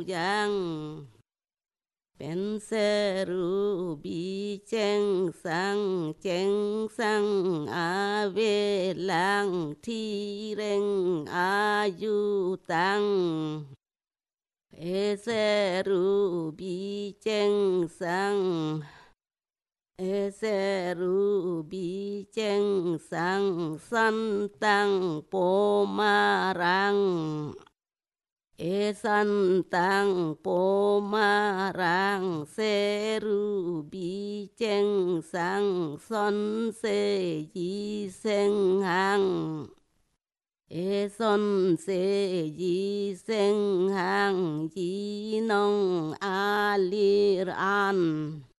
yang bên xe ru bi cheng sang a về lang thi reng a yu tăng e xe ru bi cheng sang e xe ru bi cheng sang san tăng po ma rang e san tăng po ma rang se ru bi cheng sang son se yi sen hang e son se yi sen hang yi nong a lir an